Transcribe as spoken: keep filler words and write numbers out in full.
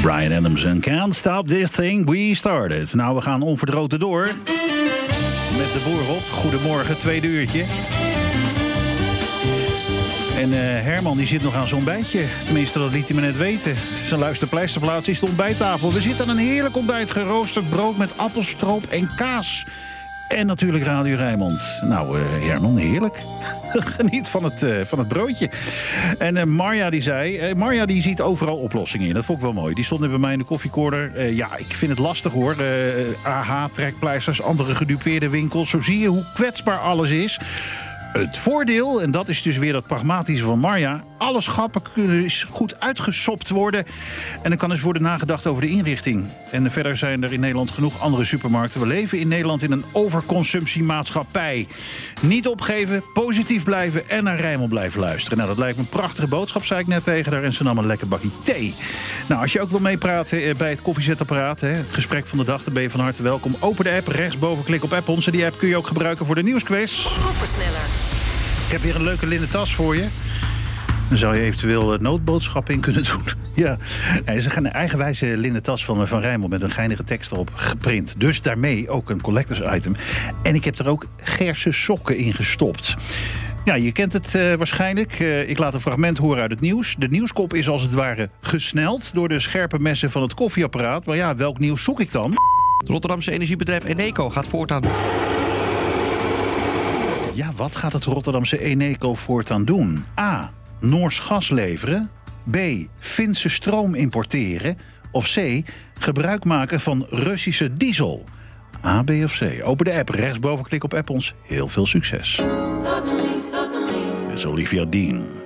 Bryan Adams en Can't Stop This Thing We Started. Nou, we gaan onverdroten door met de boer op. Goedemorgen, tweede uurtje. En uh, Herman die zit nog aan zo'n ontbijtje. Tenminste, dat liet hij me net weten. Zijn luisterpleisterplaats is de ontbijttafel. We zitten aan een heerlijk ontbijt. Geroosterd brood met appelstroop en kaas. En natuurlijk Radio Rijnmond. Nou, uh, Herman, heerlijk. Geniet van het, uh, van het broodje. En uh, Marja die zei... Uh, Marja die ziet overal oplossingen in. Dat vond ik wel mooi. Die stond nu bij mij in de koffiecorner. Uh, ja, ik vind het lastig hoor. Uh, A H, trekpleisters, andere gedupeerde winkels. Zo zie je hoe kwetsbaar alles is. Het voordeel, en dat is dus weer dat pragmatische van Marja... alle schappen kunnen dus goed uitgesopt worden. En dan kan eens worden nagedacht over de inrichting. En verder zijn er in Nederland genoeg andere supermarkten. We leven in Nederland in een overconsumptiemaatschappij. Niet opgeven, positief blijven en naar Rijnmond blijven luisteren. Nou, dat lijkt me een prachtige boodschap, zei ik net tegen haar. En ze nam een lekker bakje thee. Nou, als je ook wil meepraten bij het koffiezetapparaat... Hè, het gesprek van de dag, dan ben je van harte welkom. Open de app, rechtsboven klik op app ons. En die app kun je ook gebruiken voor de nieuwsquiz. Koppersneller. Ik heb weer een leuke linnen tas voor je. Dan zou je eventueel noodboodschappen in kunnen doen. Ja, het is een eigenwijze linnen tas van, van Rijnmond met een geinige tekst erop geprint. Dus daarmee ook een collectors item. En ik heb er ook Gerse sokken in gestopt. Ja, je kent het uh, waarschijnlijk. Uh, ik laat een fragment horen uit het nieuws. De nieuwskop is als het ware gesneld door de scherpe messen van het koffieapparaat. Maar ja, welk nieuws zoek ik dan? Het Rotterdamse energiebedrijf Eneco gaat voortaan... Ja, wat gaat het Rotterdamse Eneco voortaan doen? A. Noors gas leveren. B. Finse stroom importeren. Of C. Gebruik maken van Russische diesel. A, B of C. Open de app, rechtsboven klik op app ons. Heel veel succes. Dit is Olivia Dean.